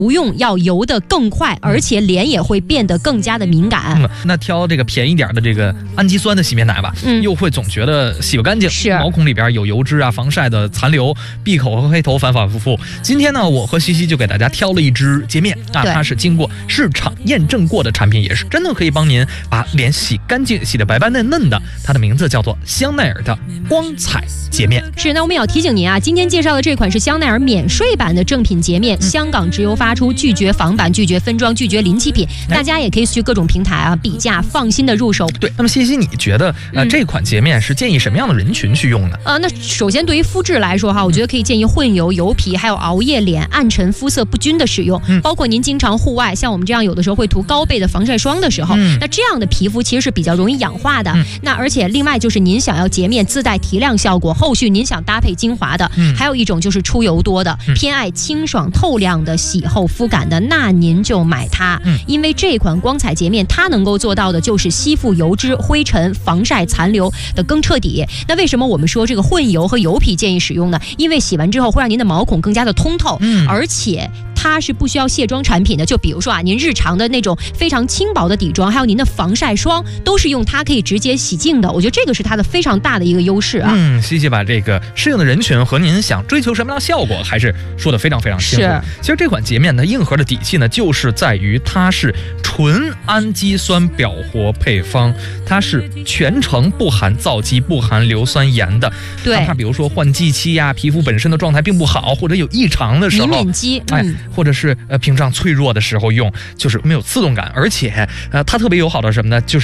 不用要油得更快，而且脸也会变得更加的敏感。 那挑这个便宜点的这个氨基酸的洗面奶吧，又会总觉得洗不干净，毛孔里边有油脂啊、防晒的残留、闭口和黑头反反复复。今天呢，我和西西就给大家挑了一支洁面啊，它是经过市场验证过的产品，也是真的可以帮您把脸洗干净、洗得白白嫩嫩的。它的名字叫做香奈儿的光彩洁面。 是，那我们也要提醒您啊，今天介绍的这款是香奈儿免税版的正品洁面，香港直邮发出，拒绝仿版、拒绝分装、拒绝临期品。大家也可以去各种平台啊比价，放心的入手。 对，那么西西，你觉得这款洁面是建议什么样的人群去用呢？ 那首先对于肤质来说哈，我觉得可以建议混油、油皮还有熬夜脸、暗沉、肤色不均的使用。包括您经常户外，像我们这样有的时候会涂高倍的防晒霜的时候，那这样的皮肤其实是比较容易氧化的。那而且另外就是您想要洁面自带提亮效果，后续您想搭配精华的，还有一种就是出油多的，偏爱清爽透亮的洗后肤感的，那您就买它。因为这款光彩洁面它能够做到的就是吸附油脂、灰尘、防晒残留的更彻底。那为什么我们说这个混油和油皮建议使用呢？因为洗完之后会让您的毛孔更加的通透，而且它是不需要卸妆产品的。就比如说啊，您日常的那种非常轻薄的底妆，还有您的防晒霜，都是用它可以直接洗净的。我觉得这个是它的非常大的一个优势啊。 西西把这个适应的人群和您想追求什么样的效果，还是说得非常非常清楚。其实这款洁面的硬核的底气呢，就是在于它是纯氨基酸表活配方，它是全程不含皂基、不含硫酸盐的。 对， 哪怕比如说换季期呀，皮肤本身的状态并不好，或者有异常的时候， 敏肌， 或者是屏障脆弱的时候用，就是没有刺痛感，而且它特别友好的什么呢？就是